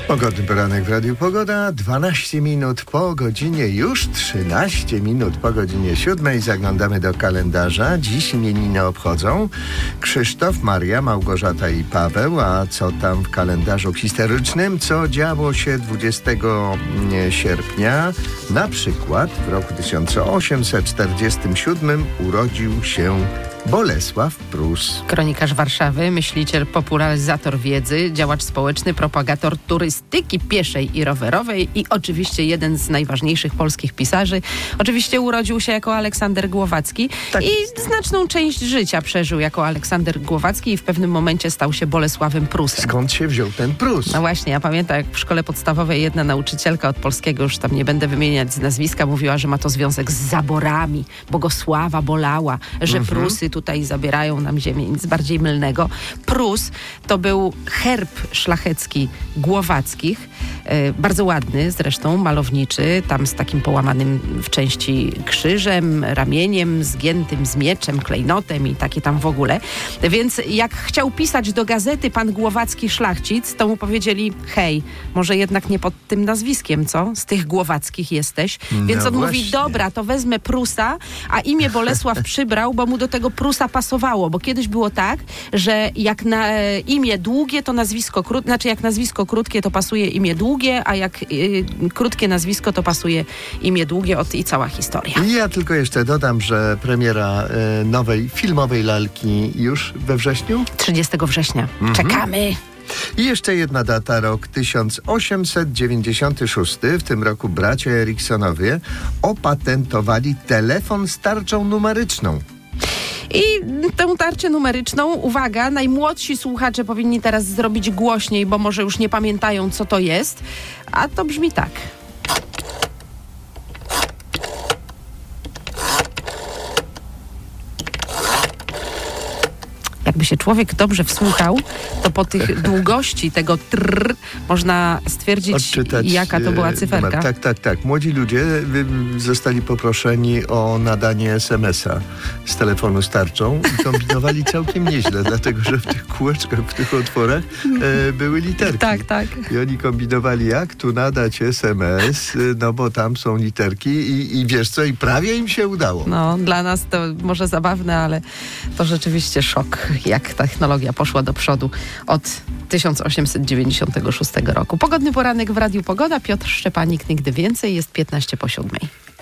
Pogodny poranek w Radiu Pogoda, 12 minut po godzinie, już 13 minut po godzinie 7. Zaglądamy do kalendarza. Dziś imieniny obchodzą Krzysztof, Maria, Małgorzata i Paweł. A co tam w kalendarzu historycznym? Co działo się 20 sierpnia? Na przykład w roku 1847 urodził się Bolesław Prus. Kronikarz Warszawy, myśliciel, popularyzator wiedzy, działacz społeczny, propagator turystyki pieszej i rowerowej i oczywiście jeden z najważniejszych polskich pisarzy. Oczywiście urodził się jako Aleksander Głowacki i znaczną część życia przeżył jako Aleksander Głowacki i w pewnym momencie stał się Bolesławem Prusem. Skąd się wziął ten Prus? No właśnie, ja pamiętam, jak w szkole podstawowej jedna nauczycielka od polskiego, już tam nie będę wymieniać z nazwiska, mówiła, że ma to związek z zaborami. Bogosława bolała, że Prusy tutaj zabierają nam ziemię. Nic bardziej mylnego. Prus to był herb szlachecki Głowackich, bardzo ładny zresztą, malowniczy, tam z takim połamanym w części krzyżem, ramieniem, zgiętym z mieczem, klejnotem i takie tam w ogóle. Więc jak chciał pisać do gazety pan Głowacki szlachcic, to mu powiedzieli: hej, może jednak nie pod tym nazwiskiem, co? Z tych Głowackich jesteś. Więc on mówi: dobra, to wezmę Prusa, a imię Bolesław przybrał, bo mu do tego Prusa pasowało, bo kiedyś było tak, że jak na imię długie, to nazwisko krótkie, znaczy jak nazwisko krótkie, to pasuje imię długie, a jak krótkie nazwisko, to pasuje imię długie, i cała historia. Ja tylko jeszcze dodam, że premiera nowej filmowej lalki już we wrześniu? 30 września. Czekamy! I jeszcze jedna data, rok 1896. W tym roku bracia Eriksonowie opatentowali telefon z tarczą numeryczną. I tę tarczę numeryczną, uwaga, najmłodsi słuchacze powinni teraz zrobić głośniej, bo może już nie pamiętają, co to jest. A to brzmi tak. Jakby się człowiek dobrze wsłuchał, to po tych długości tego trrr można stwierdzić, odczytać, jaka to była cyferka. Tak. Młodzi ludzie zostali poproszeni o nadanie SMS-a z telefonu z tarczą i kombinowali całkiem nieźle, dlatego że w tych kółeczkach, w tych otworach były literki. Tak. I oni kombinowali, jak tu nadać SMS, no bo tam są literki i wiesz co, i prawie im się udało. No, dla nas to może zabawne, ale to rzeczywiście szok, jak technologia poszła do przodu od 1896 roku. Pogodny poranek w Radiu Pogoda. Piotr Szczepanik, nigdy więcej. Jest 15 po 7.